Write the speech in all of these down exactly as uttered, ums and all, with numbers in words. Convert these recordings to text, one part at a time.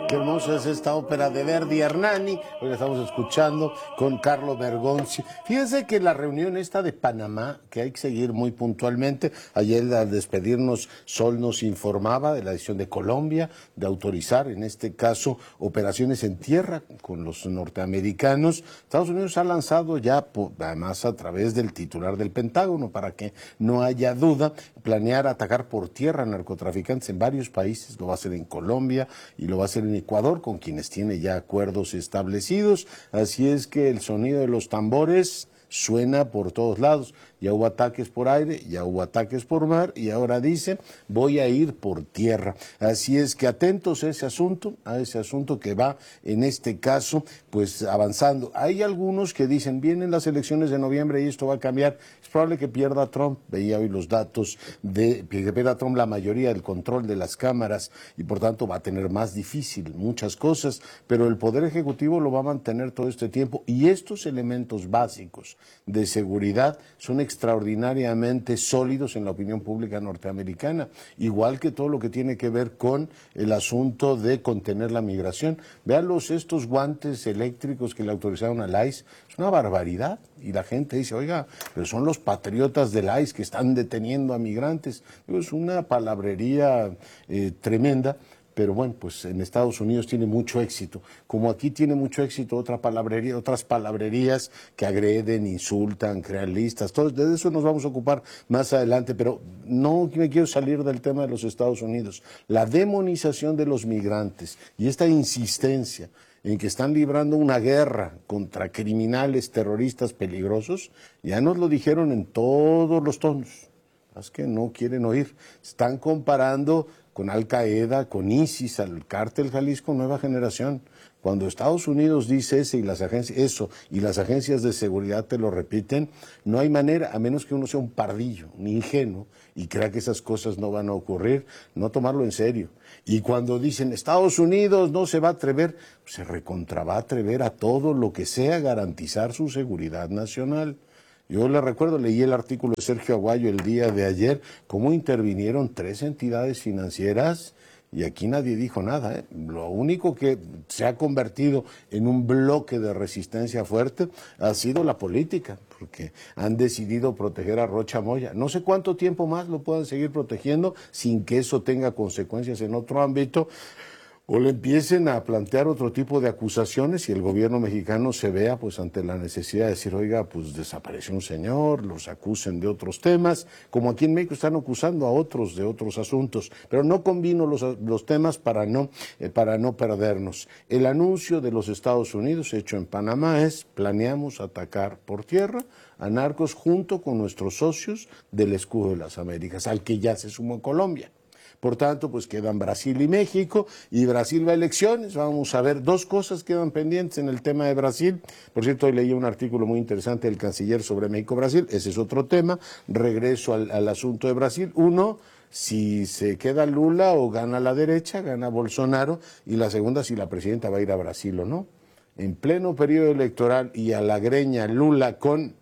Qué hermosa es esta ópera de Verdi, Hernani. Hoy la estamos escuchando con Carlo Bergonzi. Fíjense que la reunión esta de Panamá, que hay que seguir muy puntualmente. Ayer al despedirnos, Sol nos informaba de la decisión de Colombia de autorizar, en este caso, operaciones en tierra con los norteamericanos. Estados Unidos ha lanzado ya, además a través del titular del Pentágono, para que no haya duda, planear atacar por tierra a narcotraficantes en varios países. Lo va a hacer en Colombia y lo va a hacer en Ecuador, con quienes tiene ya acuerdos establecidos. Así es que el sonido de los tambores suena por todos lados. Ya hubo ataques por aire, ya hubo ataques por mar y ahora dice, voy a ir por tierra. Así es que atentos a ese asunto, a ese asunto que va en este caso pues avanzando. Hay algunos que dicen, vienen las elecciones de noviembre y esto va a cambiar. Es probable que pierda Trump. Veía hoy los datos de que pierda Trump la mayoría del control de las cámaras y por tanto va a tener más difícil muchas cosas, pero el Poder Ejecutivo lo va a mantener todo este tiempo y estos elementos básicos de seguridad son extraordinariamente sólidos en la opinión pública norteamericana, igual que todo lo que tiene que ver con el asunto de contener la migración. Vean los, estos guantes eléctricos que le autorizaron al I C E, es una barbaridad, y la gente dice, oiga, pero son los patriotas del I C E que están deteniendo a migrantes. Es una palabrería eh, tremenda. Pero bueno, pues en Estados Unidos tiene mucho éxito. Como aquí tiene mucho éxito otra palabrería, otras palabrerías que agreden, insultan, crean listas. Todo, de eso nos vamos a ocupar más adelante, pero no me quiero salir del tema de los Estados Unidos. La demonización de los migrantes y esta insistencia en que están librando una guerra contra criminales, terroristas peligrosos, ya nos lo dijeron en todos los tonos. Es que no quieren oír. Están comparando con Al Qaeda, con ISIS, al Cártel Jalisco Nueva Generación. Cuando Estados Unidos dice eso y las agencias, eso y las agencias de seguridad te lo repiten, no hay manera, a menos que uno sea un pardillo, un ingenuo, y crea que esas cosas no van a ocurrir, no tomarlo en serio. Y cuando dicen Estados Unidos no se va a atrever, se recontra va a atrever a todo lo que sea garantizar su seguridad nacional. Yo le recuerdo, leí el artículo de Sergio Aguayo el día de ayer, cómo intervinieron tres entidades financieras y aquí nadie dijo nada, ¿eh? Lo único que se ha convertido en un bloque de resistencia fuerte ha sido la política, porque han decidido proteger a Rocha Moya. No sé cuánto tiempo más lo puedan seguir protegiendo sin que eso tenga consecuencias en otro ámbito, o le empiecen a plantear otro tipo de acusaciones y el gobierno mexicano se vea pues ante la necesidad de decir, oiga, pues desapareció un señor, los acusen de otros temas, como aquí en México están acusando a otros de otros asuntos, pero no combino los, los temas para no, eh, para no perdernos. El anuncio de los Estados Unidos hecho en Panamá es, planeamos atacar por tierra a narcos junto con nuestros socios del Escudo de las Américas, al que ya se sumó Colombia. Por tanto, pues quedan Brasil y México, y Brasil va a elecciones. Vamos a ver, dos cosas quedan pendientes en el tema de Brasil. Por cierto, hoy leí un artículo muy interesante del canciller sobre México-Brasil, ese es otro tema. Regreso al, al asunto de Brasil. Uno, si se queda Lula o gana la derecha, gana Bolsonaro, y la segunda, si la presidenta va a ir a Brasil o no. En pleno periodo electoral y a la greña Lula con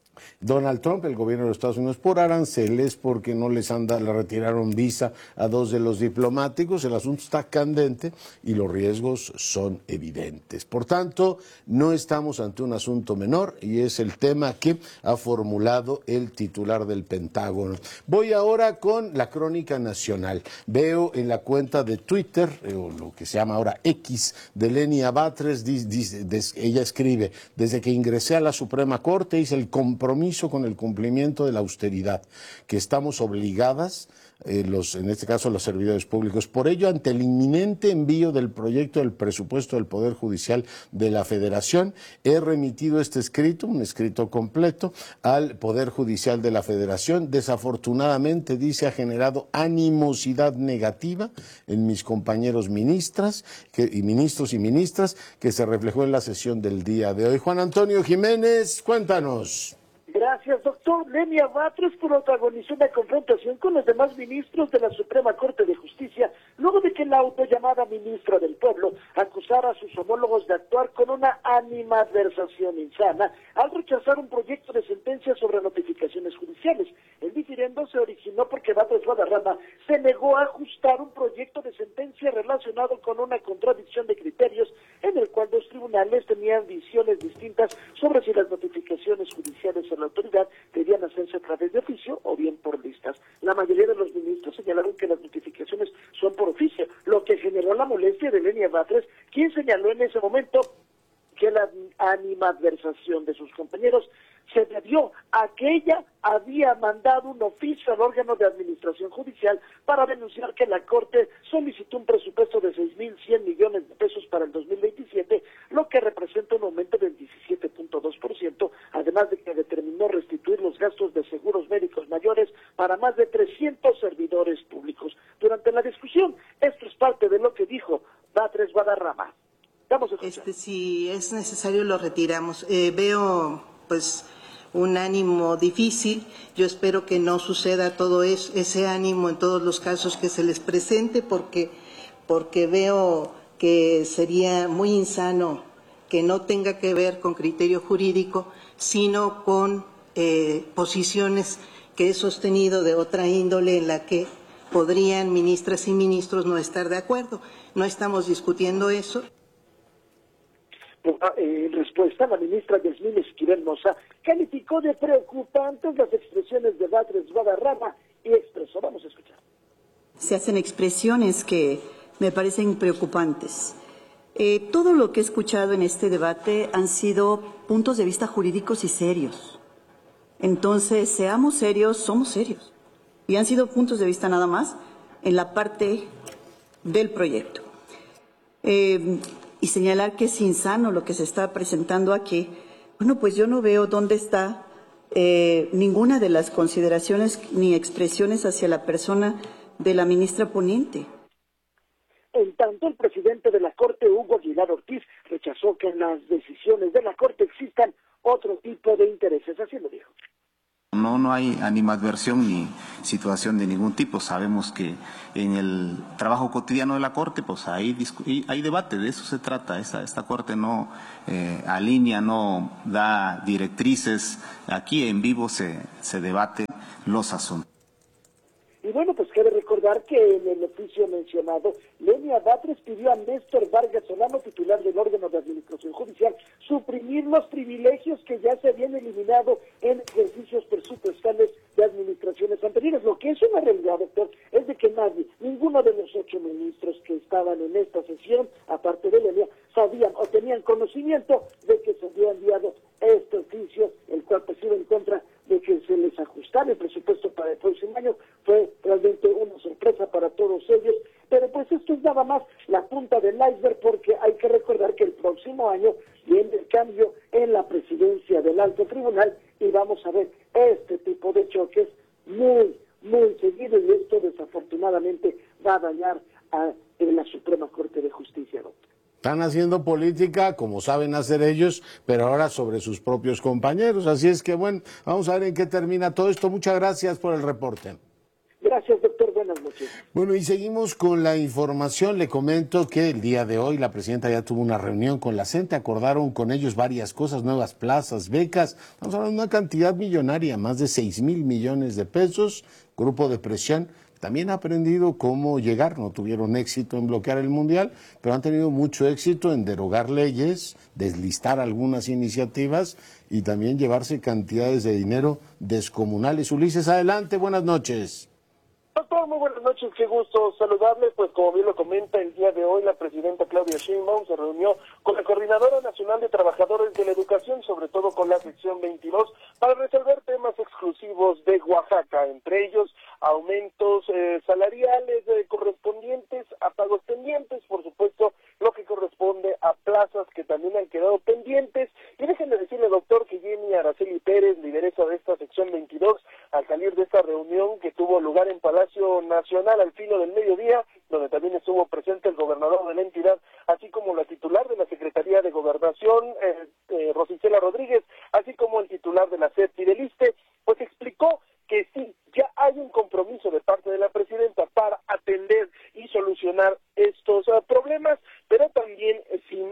Donald Trump, el gobierno de los Estados Unidos, por aranceles, porque no les anda, le retiraron visa a dos de los diplomáticos. El asunto está candente y los riesgos son evidentes. Por tanto, no estamos ante un asunto menor y es el tema que ha formulado el titular del Pentágono. Voy ahora con la crónica nacional. Veo en la cuenta de Twitter, o lo que se llama ahora X, de Lenia Batres, dice, dice, ella escribe, desde que ingresé a la Suprema Corte hice el compromiso con el cumplimiento de la austeridad, que estamos obligadas, eh, los, en este caso los servidores públicos. Por ello, ante el inminente envío del proyecto del presupuesto del Poder Judicial de la Federación, he remitido este escrito, un escrito completo, al Poder Judicial de la Federación. Desafortunadamente, dice, ha generado animosidad negativa en mis compañeros ministras que, y ministros y ministras, que se reflejó en la sesión del día de hoy. Juan Antonio Jiménez, cuéntanos. Gracias, doctor. Lenia Batres protagonizó una confrontación con los demás ministros de la Suprema Corte de Justicia, luego de que la autollamada ministra del Pueblo acusara a sus homólogos de actuar con una animadversación insana al rechazar un proyecto de sentencia sobre notificaciones judiciales. El diferendo se originó porque Batres Guadarrama se negó a ajustar un proyecto de sentencia relacionado con una contradicción de criterios en el cual dos tribunales tenían visiones distintas sobre si las notificaciones judiciales a la autoridad debían hacerse a través de oficio o bien por listas. La mayoría de los ministros señalaron que las notificaciones son por oficio, lo que generó la molestia de Lenia Batres, quien señaló en ese momento que la animadversación de sus compañeros se debió a que ella había mandado un oficio al órgano de administración judicial para denunciar que la Corte solicitó un presupuesto de seis mil cien millones de pesos para el dos mil veintisiete, lo que representa un aumento del diecisiete punto dos por ciento, además de que determinó restituir los gastos de seguros médicos mayores para más de trescientos servidores públicos. Durante la discusión, esto es parte de lo que dijo Batres Guadarrama. Vamos a escuchar. Este, si es necesario lo retiramos. Eh, veo, pues, un ánimo difícil. Yo espero que no suceda todo eso, ese ánimo en todos los casos que se les presente, porque, porque veo que sería muy insano que no tenga que ver con criterio jurídico, sino con eh, posiciones que he sostenido de otra índole en la que podrían ministras y ministros no estar de acuerdo. No estamos discutiendo eso. En respuesta, la ministra Yasmín Esquivel Moza calificó de preocupantes las expresiones de Batres Guadarrama y expresó, vamos a escuchar. Se hacen expresiones que me parecen preocupantes. Eh, todo lo que he escuchado en este debate han sido puntos de vista jurídicos y serios. Entonces, seamos serios, somos serios. Y han sido puntos de vista nada más en la parte del proyecto. Eh, y señalar que es insano lo que se está presentando aquí, bueno, pues yo no veo dónde está eh, ninguna de las consideraciones ni expresiones hacia la persona de la ministra ponente. En tanto, el presidente de la Corte, Hugo Aguilar Ortiz, rechazó que en las decisiones de la Corte existan otro tipo de intereses, así lo dijo. No, no hay animadversión ni situación de ningún tipo. Sabemos que en el trabajo cotidiano de la Corte, pues hay, hay debate, de eso se trata. Esta, esta Corte no eh, alinea, no da directrices. Aquí en vivo se, se debate los asuntos. Y bueno, pues cabe recordar que en el oficio mencionado, Lenia Batres pidió a Néstor Vargas Solano, titular del órgano de administración judicial, suprimir los privilegios que ya se habían eliminado en ejercicios presupuestales de administraciones anteriores. Lo que es una realidad, doctor, es de que nadie, ninguno de los ocho ministros que estaban en esta sesión, aparte de Lenia, sabían o tenían conocimiento de que se había enviado este oficio, el cual pues iba en contra de que se les ajustara el presupuesto para el próximo año. Fue realmente una sorpresa para todos ellos, pero pues esto es nada más la punta del iceberg, porque hay que recordar que el próximo año viene el cambio en la presidencia del Alto Tribunal y vamos a ver este tipo de choques muy, muy seguido, y esto desafortunadamente va a dañar a en la Suprema Corte de Justicia, doctor. Están haciendo política como saben hacer ellos, pero ahora sobre sus propios compañeros. Así es que, bueno, vamos a ver en qué termina todo esto. Muchas gracias por el reporte. Gracias, doctor. Buenas noches. Bueno, y seguimos con la información. Le comento que el día de hoy la presidenta ya tuvo una reunión con la CENTE. Acordaron con ellos varias cosas, nuevas plazas, becas. Estamos hablando de una cantidad millonaria, más de seis mil millones de pesos. Grupo de presión. También ha aprendido cómo llegar, no tuvieron éxito en bloquear el Mundial, pero han tenido mucho éxito en derogar leyes, deslistar algunas iniciativas y también llevarse cantidades de dinero descomunales. Ulises, adelante, buenas noches. Doctor, muy buenas noches, qué gusto saludarle. Pues como bien lo comenta, el día de hoy la presidenta Claudia Sheinbaum se reunió con la Coordinadora Nacional de Trabajadores de la Educación, sobre todo con la sección veintidós, para resolver temas exclusivos de Oaxaca, entre ellos aumentos eh, salariales eh, correspondientes a pagos pendientes, por supuesto, lo que corresponde a plazas que también han quedado pendientes. Y déjenme decirle, doctor, que Jenny Araceli Pérez, lideresa de esta sección veintidós, al salir de esta reunión que tuvo lugar en Palacio Nacional al filo del mediodía, donde también estuvo presente el gobernador de la entidad, así como la titular de la Secretaría de Gobernación, eh, eh, Rosicela Rodríguez, así como el titular de la SED, Fidelis,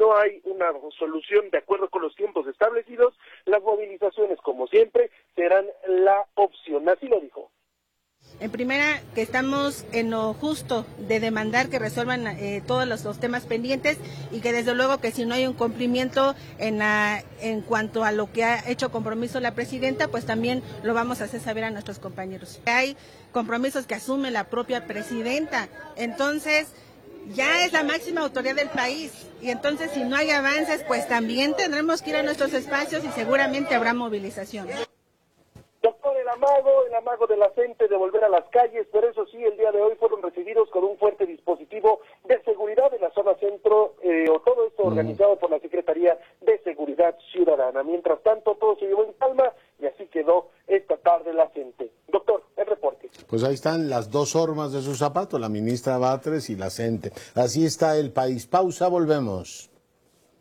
no hay una solución de acuerdo con los tiempos establecidos, las movilizaciones, como siempre, serán la opción. Así lo dijo. En primera, que estamos en lo justo de demandar que resuelvan eh, todos los, los temas pendientes y que desde luego que si no hay un cumplimiento en, la, en cuanto a lo que ha hecho compromiso la presidenta, pues también lo vamos a hacer saber a nuestros compañeros. Hay compromisos que asume la propia presidenta, entonces ya es la máxima autoridad del país y entonces si no hay avances, pues también tendremos que ir a nuestros espacios y seguramente habrá movilización. Doctor, el amago, el amago de la gente de volver a las calles, pero eso sí, el día de hoy fueron recibidos con un fuerte dispositivo de seguridad en la zona centro, eh, o todo esto organizado por la Secretaría de Seguridad Ciudadana. Mientras tanto, todo se llevó en calma y así quedó esta tarde la gente. Doctor, el reporte. Pues ahí están las dos hormas de su zapato, la ministra Batres y la gente. Así está el país. Pausa, volvemos.